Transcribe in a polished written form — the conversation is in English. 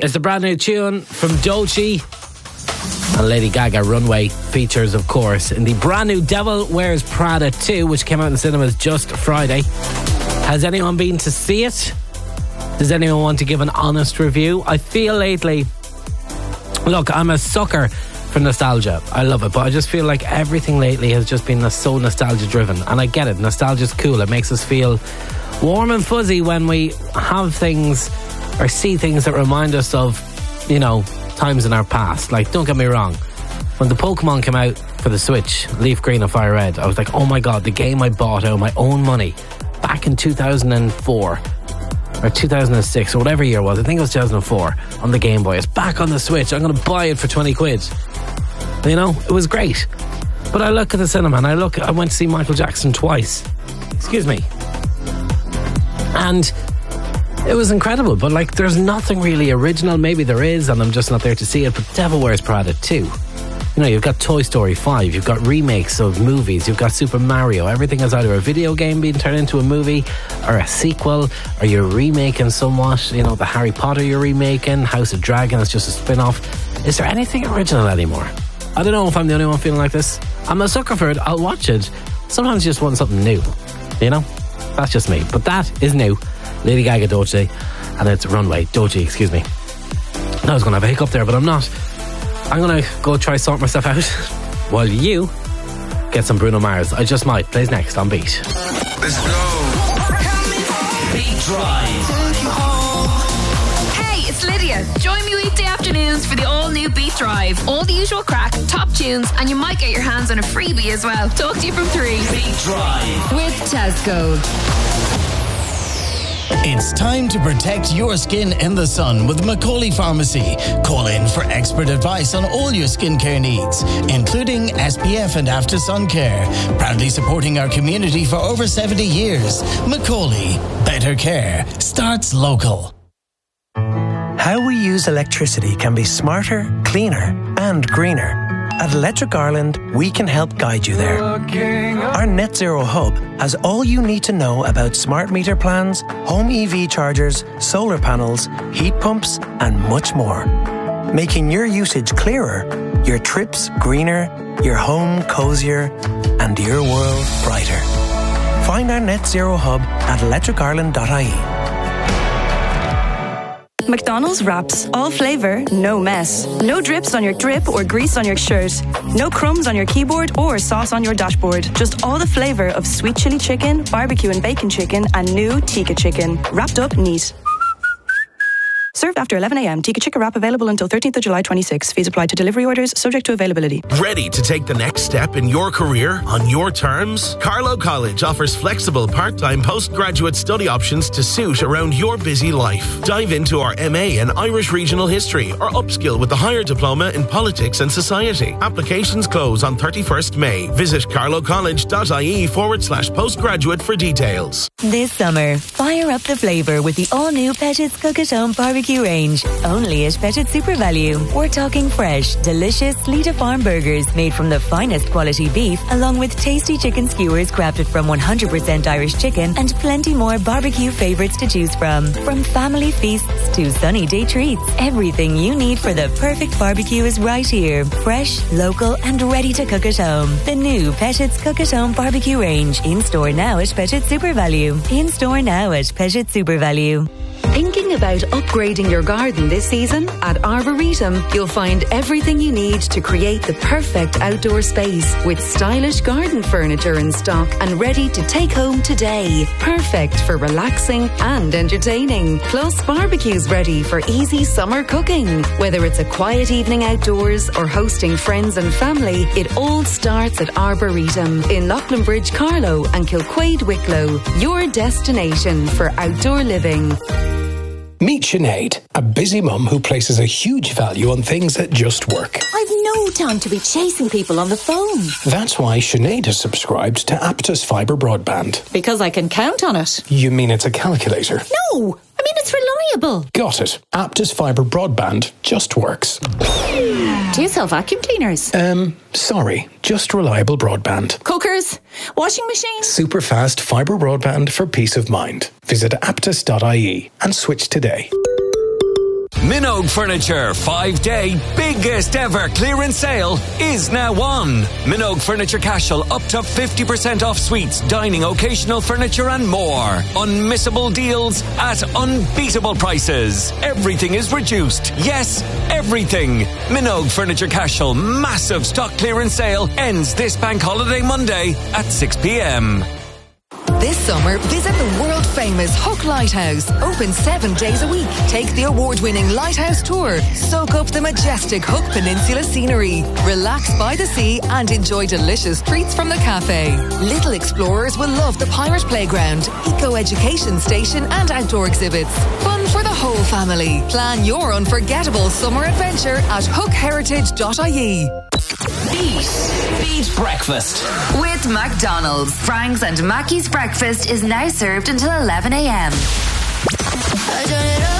It's the brand new tune from Doechii and Lady Gaga. Runway features, of course, in the brand new Devil Wears Prada 2, which came out in cinemas just Friday. Has anyone been to see it? Does anyone want to give an honest review? I feel lately, look, I'm a sucker for nostalgia. I love it, but I just feel like everything lately has just been so nostalgia driven. And I get it, nostalgia's cool. It makes us feel warm and fuzzy when we have things or see things that remind us of, you know, times in our past. Like, don't get me wrong, when the Pokemon came out for the Switch, Leaf Green and Fire Red, I was like, oh my god, the game I bought out of my own money back in 2004 or 2006 or whatever year it was, I think it was 2004, on the Game Boy. It's back on the Switch. I'm going to buy it for 20 quid. You know, it was great. But I look at the cinema and I went to see Michael Jackson twice. Excuse me. And it was incredible, but like, there's nothing really original. Maybe there is, and I'm just not there to see it. But Devil Wears Prada 2. You know, you've got Toy Story 5, you've got remakes of movies, you've got Super Mario. Everything is either a video game being turned into a movie, or a sequel, or you're remaking somewhat. You know, the Harry Potter you're remaking, House of Dragon is just a spin-off. Is there anything original anymore? I don't know if I'm the only one feeling like this. I'm a sucker for it, I'll watch it. Sometimes you just want something new, you know? That's just me. But that is new. Lady Gaga, Doechii, and it's Runway. Doechii, excuse me. I was going to have a hiccup there, but I'm not. I'm going to go try sort myself out while you get some Bruno Mars. I Just Might plays next on Beat. Let's go. Beat Drive. Hey, it's Lydia. Join me weekday afternoons for the all-new Beat Drive. All the usual crack, top tunes, and you might get your hands on a freebie as well. Talk to you from 3. Beat Drive. With Tesco. It's time to protect your skin in the sun with Macaulay Pharmacy. Call in for expert advice on all your skincare needs, including SPF and after sun care. Proudly supporting our community for over 70 years. Macaulay, better care starts local. How we use electricity can be smarter, cleaner, and greener. At Electric Ireland, we can help guide you there. Our Net Zero Hub has all you need to know about smart meter plans, home EV chargers, solar panels, heat pumps, and much more. Making your usage clearer, your trips greener, your home cozier, and your world brighter. Find our Net Zero Hub at electricireland.ie. McDonald's wraps. All flavour, no mess. No drips on your drip or grease on your shirt. No crumbs on your keyboard or sauce on your dashboard. Just all the flavour of sweet chili chicken, barbecue and bacon chicken, and new tikka chicken. Wrapped up neat. Served after 11 a.m. Tikka Chicken wrap available until 13th of July 26. Fees apply to delivery orders, subject to availability. Ready to take the next step in your career on your terms? Carlow College offers flexible part-time postgraduate study options to suit around your busy life. Dive into our MA in Irish Regional History or upskill with the Higher Diploma in Politics and Society. Applications close on 31st May. Visit carlowcollege.ie/postgraduate for details. This summer, fire up the flavour with the all-new Petit's Cook at Home barbecue range, only at Pettit Super Value. We're talking fresh, delicious Lita Farm burgers made from the finest quality beef, along with tasty chicken skewers crafted from 100% Irish chicken, and plenty more barbecue favourites to choose from. From family feasts to sunny day treats, everything you need for the perfect barbecue is right here. Fresh, local, and ready to cook at home. The new Pettit's Cook at Home barbecue range, in store now at Pettit Super Value. In store now at Pettit Super Value. Thinking about upgrading your garden this season? At Arboretum, you'll find everything you need to create the perfect outdoor space with stylish garden furniture in stock and ready to take home today. Perfect for relaxing and entertaining. Plus, barbecues ready for easy summer cooking. Whether it's a quiet evening outdoors or hosting friends and family, it all starts at Arboretum in Loughlinbridge, Carlow and Kilquade, Wicklow. Your destination for outdoor living. Meet Sinead, a busy mum who places a huge value on things that just work. I've no time to be chasing people on the phone. That's why Sinead has subscribed to Aptus Fibre Broadband. Because I can count on it. You mean it's a calculator? No, I mean it's reliable. Got it. Aptus Fibre Broadband just works. Do you sell vacuum cleaners? Sorry, just reliable broadband. Cookers? Washing machines? Super fast fibre broadband for peace of mind. Visit aptus.ie and switch today. Minogue Furniture 5-day biggest ever clearance sale is now on. Minogue Furniture Cashel up to 50% off suites, dining, occasional furniture and more. Unmissable deals at unbeatable prices. Everything is reduced. Yes, everything. Minogue Furniture Cashel massive stock clearance sale ends this Bank Holiday Monday at 6 p.m. This summer, visit the world-famous Hook Lighthouse. Open 7 days a week. Take the award-winning Lighthouse Tour. Soak up the majestic Hook Peninsula scenery. Relax by the sea and enjoy delicious treats from the cafe. Little explorers will love the Pirate Playground, Eco-Education Station and outdoor exhibits. Fun for the whole family. Plan your unforgettable summer adventure at hookheritage.ie. Beat Breakfast with McDonald's. Frank's and Mackey's breakfast is now served until 11 a.m.